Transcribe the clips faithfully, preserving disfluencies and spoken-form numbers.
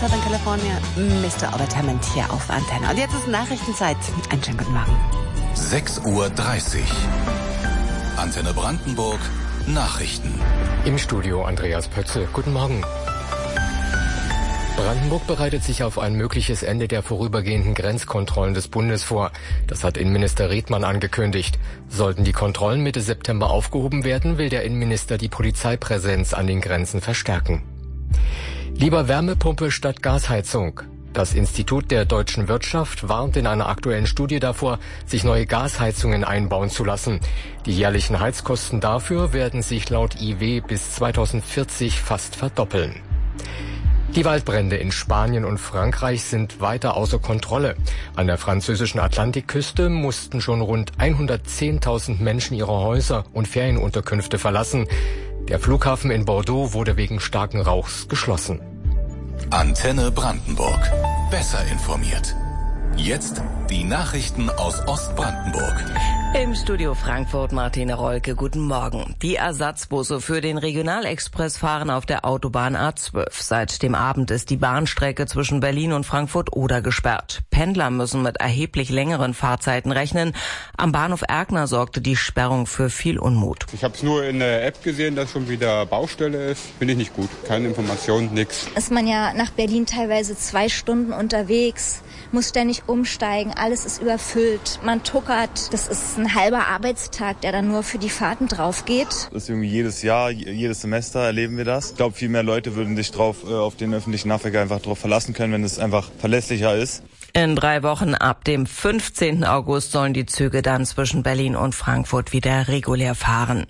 Southern California. Mister Obertement hier auf Antenne. Und jetzt ist Nachrichtenzeit. Einen schönen guten Morgen. sechs Uhr dreißig. Antenne Brandenburg. Nachrichten. Im Studio Andreas Pötze. Guten Morgen. Brandenburg bereitet sich auf ein mögliches Ende der vorübergehenden Grenzkontrollen des Bundes vor. Das hat Innenminister Riedmann angekündigt. Sollten die Kontrollen Mitte September aufgehoben werden, will der Innenminister die Polizeipräsenz an den Grenzen verstärken. Lieber Wärmepumpe statt Gasheizung. Das Institut der deutschen Wirtschaft warnt in einer aktuellen Studie davor, sich neue Gasheizungen einbauen zu lassen. Die jährlichen Heizkosten dafür werden sich laut I W bis zweitausendvierzig fast verdoppeln. Die Waldbrände in Spanien und Frankreich sind weiter außer Kontrolle. An der französischen Atlantikküste mussten schon rund hundertzehntausend Menschen ihre Häuser und Ferienunterkünfte verlassen. Der Flughafen in Bordeaux wurde wegen starken Rauchs geschlossen. Antenne Brandenburg. Besser informiert. Jetzt die Nachrichten aus Ostbrandenburg. Im Studio Frankfurt Martine Rolke, guten Morgen. Die Ersatzbusse für den Regionalexpress fahren auf der Autobahn A zwölf. Seit dem Abend ist die Bahnstrecke zwischen Berlin und Frankfurt-Oder gesperrt. Pendler müssen mit erheblich längeren Fahrzeiten rechnen. Am Bahnhof Erkner sorgte die Sperrung für viel Unmut. Ich habe es nur in der App gesehen, dass schon wieder Baustelle ist. Finde ich nicht gut. Keine Information, nix. Ist man ja nach Berlin teilweise zwei Stunden unterwegs, muss ständig umsteigen, alles ist überfüllt, man tuckert. Das ist ein halber Arbeitstag, der dann nur für die Fahrten drauf geht. Das ist irgendwie jedes Jahr, jedes Semester erleben wir das. Ich glaube, viel mehr Leute würden sich drauf, auf den öffentlichen Nahverkehr einfach drauf verlassen können, wenn es einfach verlässlicher ist. In drei Wochen ab dem fünfzehnten August sollen die Züge dann zwischen Berlin und Frankfurt wieder regulär fahren.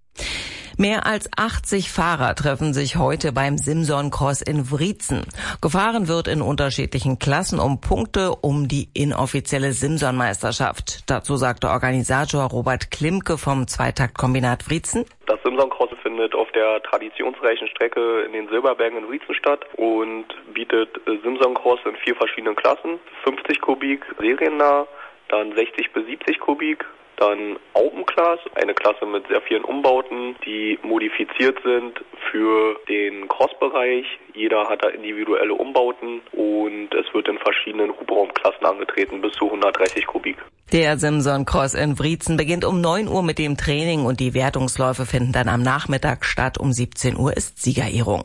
Mehr als achtzig Fahrer treffen sich heute beim Simson Cross in Wriezen. Gefahren wird in unterschiedlichen Klassen um Punkte um die inoffizielle Simson-Meisterschaft. Dazu sagte Organisator Robert Klimke vom Zweitaktkombinat Wriezen: Das Simson Cross findet auf der traditionsreichen Strecke in den Silberbergen in Wriezen statt und bietet Simson Cross in vier verschiedenen Klassen. fünfzig Kubik seriennah, dann sechzig bis siebzig Kubik, dann Open Class, eine Klasse mit sehr vielen Umbauten, die modifiziert sind für den Cross-Bereich. Jeder hat da individuelle Umbauten und es wird in verschiedenen Hubraumklassen angetreten, bis zu hundertdreißig Kubik. Der Simson Cross in Wriezen beginnt um neun Uhr mit dem Training und die Wertungsläufe finden dann am Nachmittag statt. Um siebzehn Uhr ist Siegerehrung.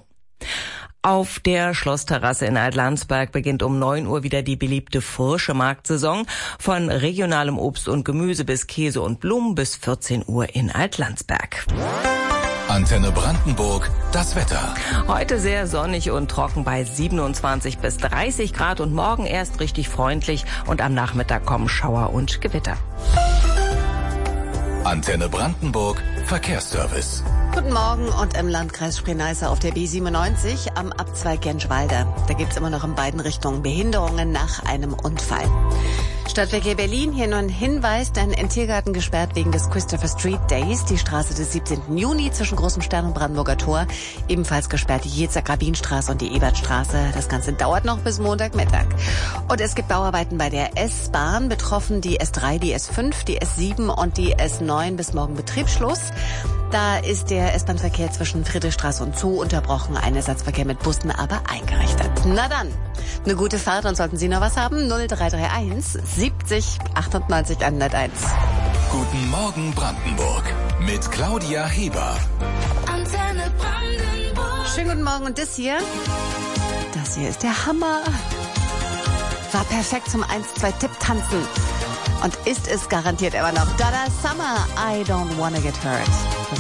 Auf der Schlossterrasse in Altlandsberg beginnt um neun Uhr wieder die beliebte frische Marktsaison. Von regionalem Obst und Gemüse bis Käse und Blumen bis vierzehn Uhr in Altlandsberg. Antenne Brandenburg, das Wetter. Heute sehr sonnig und trocken bei siebenundzwanzig bis dreißig Grad und morgen erst richtig freundlich und am Nachmittag kommen Schauer und Gewitter. Antenne Brandenburg, Verkehrsservice. Guten Morgen und im Landkreis Spree-Neiße auf der B siebenundneunzig am Abzweig Genschwalde. Da gibt's immer noch in beiden Richtungen Behinderungen nach einem Unfall. Stadtverkehr Berlin, hier nur ein Hinweis, denn in Tiergarten gesperrt wegen des Christopher Street Days. Die Straße des siebzehnten Juni zwischen Großem Stern und Brandenburger Tor. Ebenfalls gesperrt die Jezer-Grabin-Straße und die Ebertstraße. Das Ganze dauert noch bis Montagmittag. Und es gibt Bauarbeiten bei der S-Bahn. Betroffen die S drei, die S fünf, die S sieben und die S neun bis morgen Betriebsschluss. Da ist der S-Bahn-Verkehr zwischen Friedrichstraße und Zoo unterbrochen. Ein Ersatzverkehr mit Bussen aber eingerichtet. Na dann, eine gute Fahrt und sollten Sie noch was haben? null drei drei eins siebzig achtundneunzig hunderteins. Guten Morgen Brandenburg mit Claudia Heber. Antenne Brandenburg. Schönen guten Morgen und das hier, das hier ist der Hammer. War perfekt zum eins zwei Tipp tanzen. Und ist es garantiert immer noch. Dada Summer, I don't wanna get hurt. Das